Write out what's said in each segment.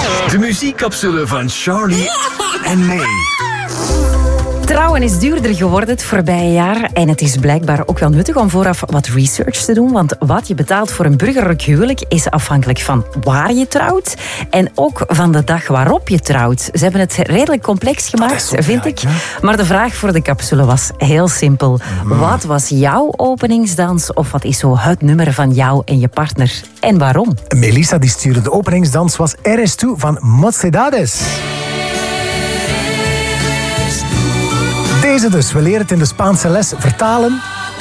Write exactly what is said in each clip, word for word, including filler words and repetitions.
De muziekcapsule van Charlie en May. Trouwen is duurder geworden het voorbije jaar en het is blijkbaar ook wel nuttig om vooraf wat research te doen, want wat je betaalt voor een burgerlijk huwelijk is afhankelijk van waar je trouwt en ook van de dag waarop je trouwt. Ze hebben het redelijk complex gemaakt, vind ik. Maar de vraag voor de capsule was heel simpel. Mm. Wat was jouw openingsdans of wat is zo het nummer van jou en je partner en waarom? Melissa die stuurde de openingsdans was Eres Tú van Mocedades. Deze dus, we leren het in de Spaanse les vertalen.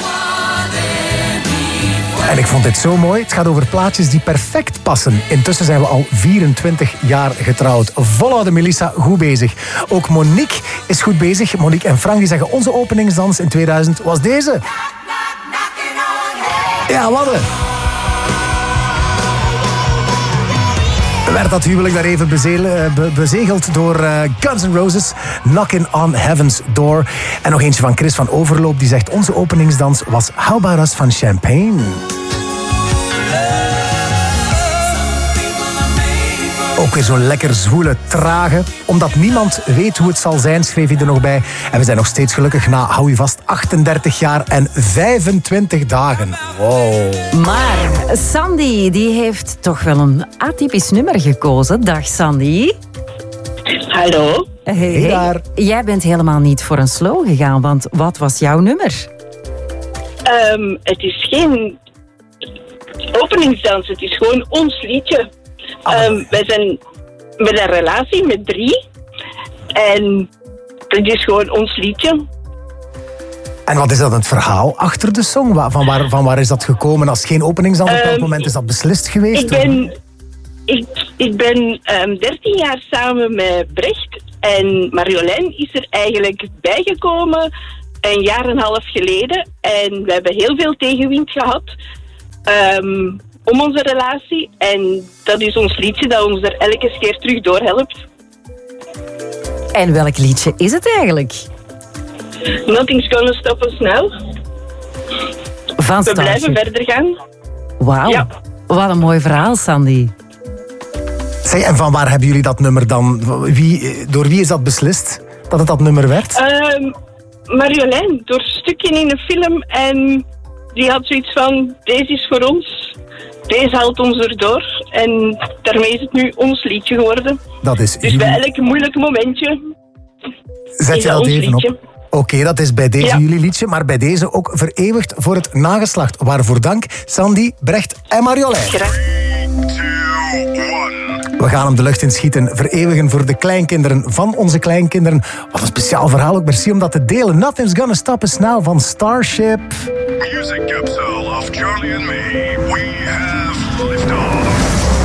En ik vond dit zo mooi. Het gaat over plaatjes die perfect passen. Intussen zijn we al vierentwintig jaar getrouwd. Volhouden, Melissa, goed bezig. Ook Monique is goed bezig. Monique en Frank die zeggen onze openingsdans in tweeduizend was deze. Ja, wat een... werd dat huwelijk daar even bezegeld door Guns N' Roses, Knockin' on Heaven's Door. En nog eentje van Chris van Overloop, die zegt onze openingsdans was How About Us van Champagne. Ook weer zo'n lekker zwoele, trage. Omdat niemand weet hoe het zal zijn, schreef hij er nog bij. En we zijn nog steeds gelukkig na, hou je vast, achtendertig jaar en vijfentwintig dagen. Wow. Maar Sandy, die heeft toch wel een atypisch nummer gekozen. Dag Sandy. Hallo. Hey, hey daar. Jij bent helemaal niet voor een slow gegaan, want wat was jouw nummer? Um, het is geen openingsdans, het is gewoon ons liedje. Um, wij zijn met een relatie met drie. En het is gewoon ons liedje. En wat is dat het verhaal achter de song? Van waar, van waar is dat gekomen? Als geen openingsdans op dat um, moment is dat beslist geweest? Ik ben, ik, ik ben um, dertien jaar samen met Brecht. En Marjolein is er eigenlijk bijgekomen een jaar en een half geleden. En we hebben heel veel tegenwind gehad. Um, om onze relatie. En dat is ons liedje dat ons er elke keer terug doorhelpt. En welk liedje is het eigenlijk? Nothing's gonna stop us now. Van We blijven verder gaan. Wauw, ja. Wat een mooi verhaal, Sandy. Zeg, en van waar hebben jullie dat nummer dan? Wie, door wie is dat beslist dat het dat nummer werd? Um, Marjolein, door een stukje in een film. En die had zoiets van, deze is voor ons. Deze haalt ons erdoor en daarmee is het nu ons liedje geworden. Dat is dus bij elk moeilijk momentje zet je dat even liedje. Op. Oké, okay, dat is bij deze ja. jullie liedje, maar bij deze ook vereeuwigd voor het nageslacht. Waarvoor dank, Sandy, Brecht en Marjolein. We gaan hem de lucht in schieten, vereeuwigen voor de kleinkinderen van onze kleinkinderen. Wat een speciaal verhaal, ook merci om dat te delen. Nothing's Gonna Stop Us Now van Starship. Music capsule of Charlie and May. We have liftoff.